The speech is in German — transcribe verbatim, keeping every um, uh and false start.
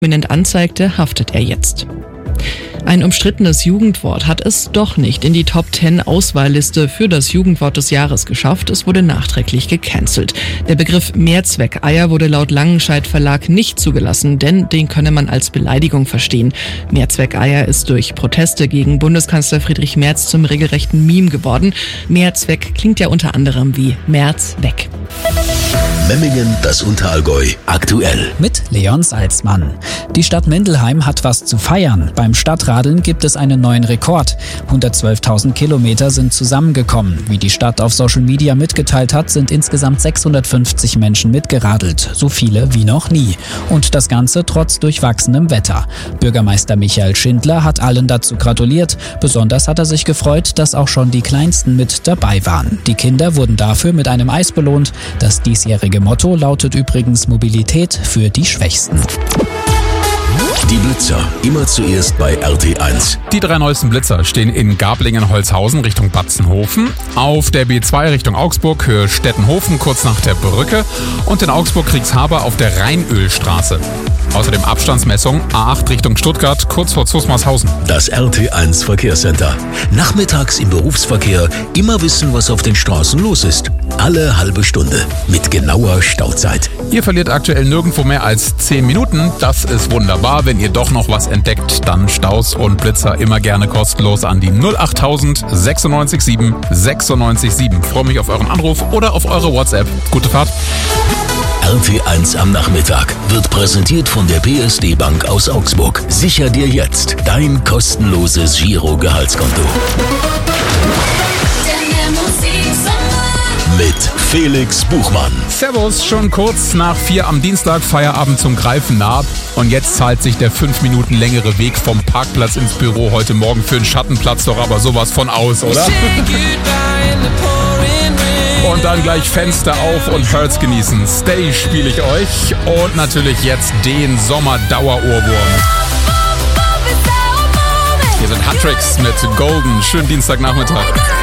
prominent anzeigte, haftet er jetzt. Ein umstrittenes Jugendwort hat es doch nicht in die Top zehn Auswahlliste für das Jugendwort des Jahres geschafft. Es wurde nachträglich gecancelt. Der Begriff Mehrzweckeier wurde laut Langenscheidt Verlag nicht zugelassen, denn den könne man als Beleidigung verstehen. Mehrzweckeier ist durch Proteste gegen Bundeskanzler Friedrich Merz zum regelrechten Meme geworden. Mehrzweck klingt ja unter anderem wie Merz weg. Memmingen, das Unterallgäu, aktuell. Mit Leon Salzmann. Die Stadt Mindelheim hat was zu feiern. Beim Stadtradeln gibt es einen neuen Rekord. hundertzwölftausend Kilometer sind zusammengekommen. Wie die Stadt auf Social Media mitgeteilt hat, sind insgesamt sechshundertfünfzig Menschen mitgeradelt. So viele wie noch nie. Und das Ganze trotz durchwachsenem Wetter. Bürgermeister Michael Schindler hat allen dazu gratuliert. Besonders hat er sich gefreut, dass auch schon die Kleinsten mit dabei waren. Die Kinder wurden dafür mit einem Eis belohnt. Das diesjährige Motto lautet übrigens Mobilität für die Schwächsten. Die Blitzer, immer zuerst bei R T eins. Die drei neuesten Blitzer stehen in Gablingen-Holzhausen Richtung Batzenhofen, auf der B zwei Richtung Augsburg, Höhe Stettenhofen, kurz nach der Brücke und in Augsburg-Kriegshaber auf der Rheinölstraße. Außerdem Abstandsmessung A acht Richtung Stuttgart, kurz vor Zusmarshausen. Das R T eins Verkehrscenter. Nachmittags im Berufsverkehr immer wissen, was auf den Straßen los ist. Alle halbe Stunde mit genauer Stauzeit. Ihr verliert aktuell nirgendwo mehr als zehn Minuten. Das ist wunderbar. Wenn ihr doch noch was entdeckt, dann Staus und Blitzer immer gerne kostenlos an die null achttausend sechsundneunzig sieben sechsundneunzig sieben. Freue mich auf euren Anruf oder auf eure WhatsApp. Gute Fahrt. R T eins am Nachmittag wird präsentiert von der P S D Bank aus Augsburg. Sicher dir jetzt dein kostenloses Giro-Gehaltskonto. Mit Felix Buchmann. Servus, schon kurz nach vier am Dienstag, Feierabend zum Greifen nah. Und jetzt zahlt sich der fünf Minuten längere Weg vom Parkplatz ins Büro heute Morgen für einen Schattenplatz doch aber sowas von aus, oder? Und dann gleich Fenster auf und Hurts genießen. Stay spiele ich euch. Und natürlich jetzt den Sommer-Dauer-Ohrwurm. Hier sind Hattricks mit Golden. Schönen Dienstagnachmittag.